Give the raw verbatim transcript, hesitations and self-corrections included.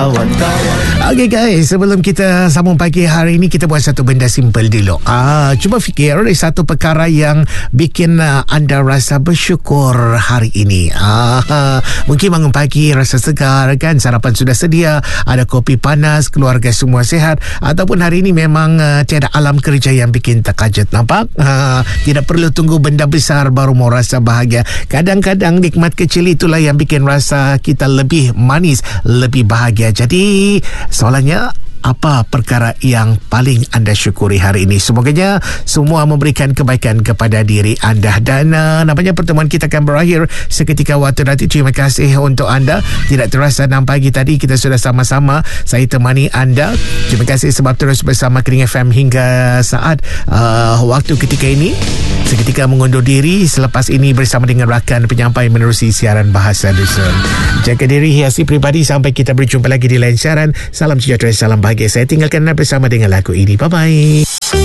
kawan-kawan. Okay guys, sebelum kita sambung pagi hari ini, kita buat satu benda simple dulu. Ah, cuba fikir satu perkara yang bikin uh, anda rasa bersyukur hari ini. Ah, mungkin bangun pagi rasa segar kan, sarapan sudah sedia, ada kopi panas, keluarga semua sihat, ataupun hari ini memang uh, tiada alam kerja yang bikin terkejut. Nampak? Ah, tidak perlu tunggu benda besar baru mau rasa bahagia. Kadang-kadang nikmat kecil itulah yang bikin rasa kita lebih manis, lebih bahagia. Jadi soalannya, apa perkara yang paling anda syukuri hari ini? Semoganya semua memberikan kebaikan kepada diri anda. Dan uh, nampaknya pertemuan kita akan berakhir seketika waktu nanti. Terima kasih untuk anda. Tidak terasa enam pagi tadi kita sudah sama-sama saya temani anda. Terima kasih sebab terus bersama Kering F M hingga saat uh, waktu ketika ini. Seketika mengundur diri selepas ini bersama dengan rakan penyampai menerusi siaran Bahasa Dusun. Jaga diri, hiasi peribadi. Sampai kita berjumpa lagi di lain siaran. Salam sejahtera, salam bahagia. Saya tinggalkan anda bersama dengan lagu ini. Bye-bye.